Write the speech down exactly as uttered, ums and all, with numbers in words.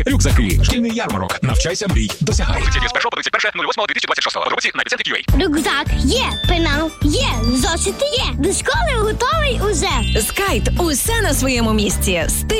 Рюкзаки. Шкільний ярмарок. Навчайся мрій. Досягай. З першого по тридцять перше лютого дві тисячі двадцять шостого. Подробиці на епіцентрі точка ю а. Рюкзак є, пенал є, зошити є. До школи готовий уже. Скайт – усе на своєму місці. Стиль